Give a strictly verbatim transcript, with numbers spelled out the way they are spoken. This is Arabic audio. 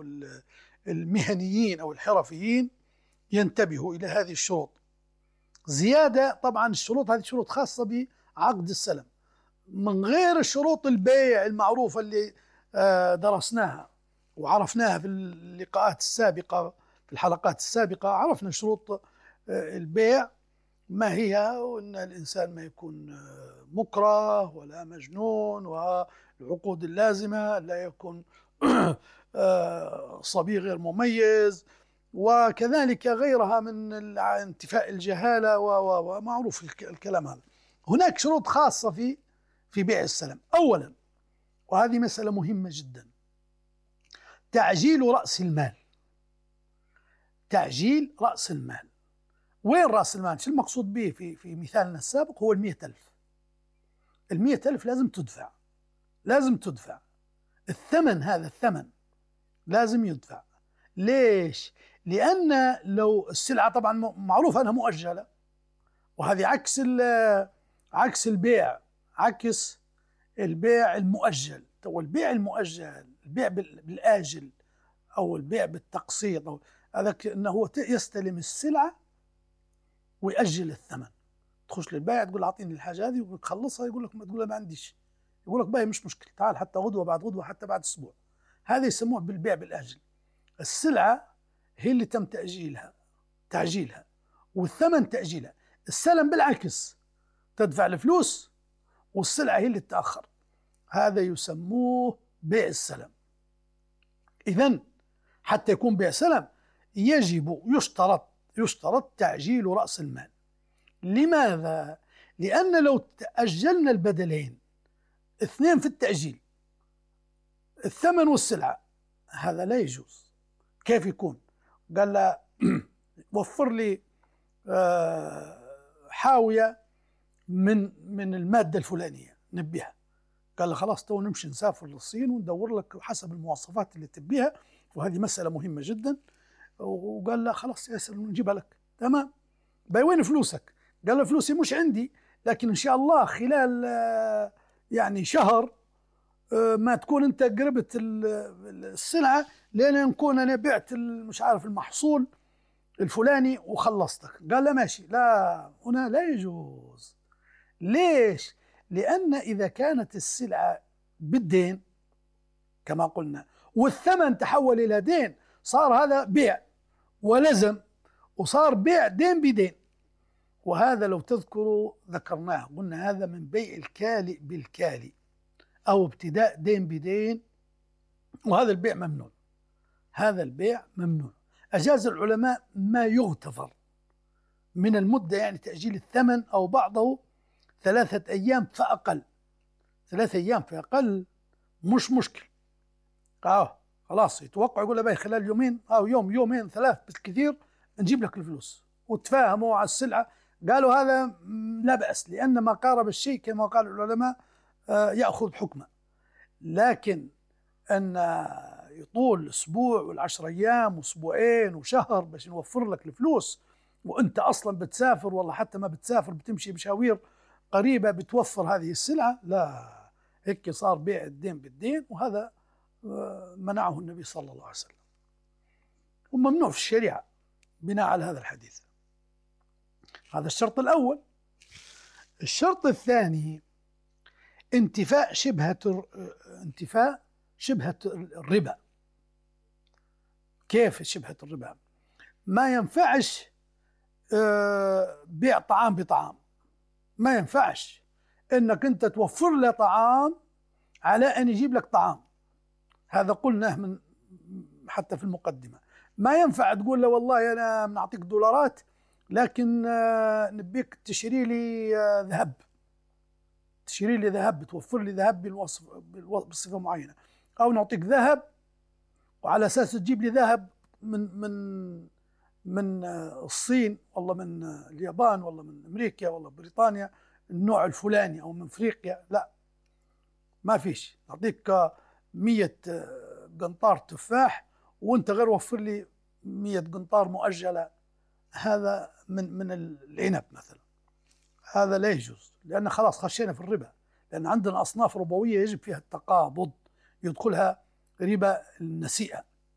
المهنيين أو الحرفيين ينتبهوا إلى هذه الشروط. زيادة طبعا الشروط هذه شروط خاصة بعقد السلم، من غير الشروط البيع المعروفة اللي درسناها وعرفناها في اللقاءات السابقة، في الحلقات السابقة عرفنا شروط البيع ما هي، وأن الإنسان ما يكون مكره ولا مجنون، والعقود اللازمة لا يكون صبي غير مميز، وكذلك غيرها من انتفاء الجهالة ومعروف الكلام هذا. هناك شروط خاصة في في بيع السلم. أولا، وهذه مسألة مهمة جدا، تعجيل رأس المال. تعجيل رأس المال. وين رأس المال؟ شو المقصود به في في مثالنا السابق؟ هو المئة ألف. المئة ألف لازم تدفع، لازم تدفع الثمن، هذا الثمن لازم يدفع. ليش؟ لأن لو السلعة طبعا معروف أنها مؤجلة، وهذه عكس عكس البيع، عكس البيع المؤجل. تو البيع المؤجل، البيع بالآجل أو البيع بالتقسيط، أو هذا أنه يستلم السلعة ويأجل الثمن. تخش للبائع تقول أعطيني الحاجة هذه ويخلصها، يقول لك ما تقول له ما عنديش، يقول لك باهي مش مشكلة، تعال حتى غدوة بعد غدوة حتى بعد أسبوع. هذا يسموه بالبيع بالآجل. السلعة هي اللي تم تأجيلها، تعجيلها، والثمن تأجيلها. السلم بالعكس، تدفع الفلوس والسلعة هي اللي تتأخر. هذا يسموه بيع السلم. إذن حتى يكون بيع سلم يجب يشترط يشترط تعجيل رأس المال. لماذا؟ لأن لو تأجلنا البدلين، اثنين في التأجيل، الثمن والسلعة، هذا لا يجوز. كيف يكون؟ قال له وفر لي حاوية من من المادة الفلانية نبيها. قال له خلاص تو نمشي نسافر للصين وندور لك حسب المواصفات اللي تبيها، وهذه مسألة مهمة جدا. وقال له خلاص ياسر نجيبها لك. تمام، باي وين فلوسك؟ قال له فلوسي مش عندي، لكن إن شاء الله خلال يعني شهر ما تكون أنت قربت السلعة، لأن نكون أنا بعت مش عارف المحصول الفلاني وخلصتك. قال له ماشي. لا، هنا لا يجوز. ليش؟ لأن إذا كانت السلعة بالدين كما قلنا والثمن تحول إلى دين، صار هذا بيع ولزم، وصار بيع دين بدين. وهذا لو تذكروا ذكرناه، قلنا هذا من بيع الكالئ بالكالئ أو ابتداء دين بدين، وهذا البيع ممنوع. هذا البيع ممنوع. أجاز العلماء ما يغتفر من المدة، يعني تأجيل الثمن أو بعضه ثلاثة أيام فأقل. ثلاثة أيام فأقل مش مشكل. آه خلاص يتوقع، يقول له باي خلال يومين أو يوم يومين ثلاث بالكثير نجيب لك الفلوس، وتفاهموا على السلعة. قالوا هذا لا بأس، لأن ما قارب الشيء كما قال العلماء آه يأخذ حكمه. لكن أن يطول أسبوع والعشر أيام وأسبوعين وشهر باش نوفر لك الفلوس، وأنت أصلا بتسافر، والله حتى ما بتسافر بتمشي بشاوير قريبة بتوفر هذه السلعة، لا، هيك صار بيع الدين بالدين، وهذا منعه النبي صلى الله عليه وسلم، وممنوع في الشريعة بناء على هذا الحديث. هذا الشرط الأول. الشرط الثاني انتفاء شبهة انتفاء شبهة الربا. كيف شبهة الربا؟ ما ينفعش بيع طعام بطعام، ما ينفعش انك انت توفر له طعام على ان يجيب لك طعام. هذا قلناه من حتى في المقدمة. ما ينفع تقول له والله انا بنعطيك دولارات لكن نبيك تشتري لي ذهب، تشتري لي ذهب، توفر لي ذهب بالوصف بصفة معينة، او نعطيك ذهب وعلى اساس تجيب لي ذهب من من من الصين، والله من اليابان، والله من امريكا، والله بريطانيا النوع الفلاني، او من افريقيا. لا، ما فيش. نعطيك مية قنطار تفاح وانت غير وفر لي مية قنطار مؤجلة. هذا من من العنب مثلا، هذا لا يجوز، لأن خلاص خشينا في الربا، لأن عندنا أصناف ربوية يجب فيها التقابض، يدخلها ربا النسيئة.